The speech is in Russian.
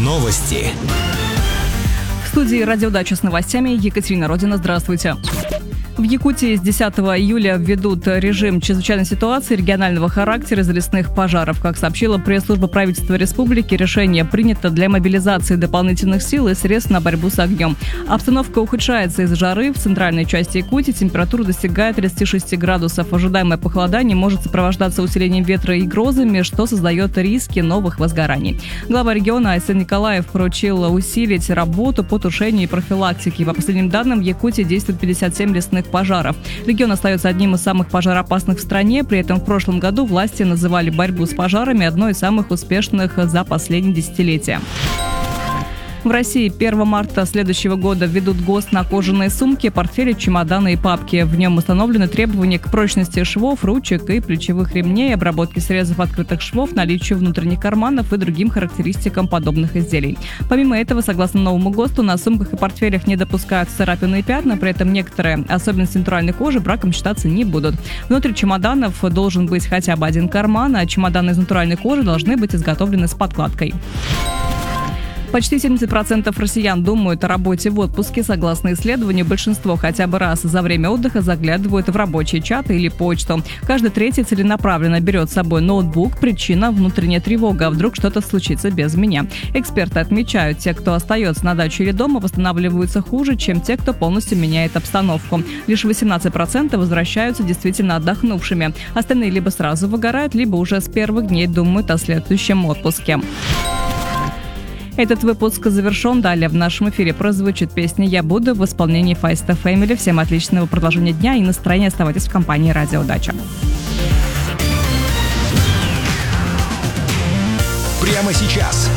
Новости. В студии «Радиодача» с новостями Екатерина Родина. Здравствуйте. В Якутии с 10 июля введут режим чрезвычайной ситуации регионального характера из-за лесных пожаров. Как сообщила пресс-служба правительства республики, решение принято для мобилизации дополнительных сил и средств на борьбу с огнем. Обстановка ухудшается из-за жары. В центральной части Якутии температура достигает 36 градусов. Ожидаемое похолодание может сопровождаться усилением ветра и грозами, что создает риски новых возгораний. Глава региона Айсен Николаев поручил усилить работу по тушению и профилактике. По последним данным, в Якутии действует 57 лесных пожаров. Регион остается одним из самых пожароопасных в стране. При этом в прошлом году власти называли борьбу с пожарами одной из самых успешных за последние десятилетия. В России 1 марта следующего года введут ГОСТ на кожаные сумки, портфели, чемоданы и папки. В нем установлены требования к прочности швов, ручек и плечевых ремней, обработке срезов открытых швов, наличию внутренних карманов и другим характеристикам подобных изделий. Помимо этого, согласно новому ГОСТу, на сумках и портфелях не допускают царапины и пятна, при этом некоторые особенности натуральной кожи браком считаться не будут. Внутри чемоданов должен быть хотя бы один карман, а чемоданы из натуральной кожи должны быть изготовлены с подкладкой. Почти 70% россиян думают о работе в отпуске. Согласно исследованию, большинство хотя бы раз за время отдыха заглядывают в рабочие чаты или почту. Каждый третий целенаправленно берет с собой ноутбук. Причина – внутренняя тревога. А вдруг что-то случится без меня? Эксперты отмечают, те, кто остается на даче или дома, восстанавливаются хуже, чем те, кто полностью меняет обстановку. Лишь 18% возвращаются действительно отдохнувшими. Остальные либо сразу выгорают, либо уже с первых дней думают о следующем отпуске. Этот выпуск завершен. Далее в нашем эфире прозвучит песня «Я буду» в исполнении Feist Family. Всем отличного продолжения дня и настроения. Оставайтесь в компании «Радиодача». Прямо сейчас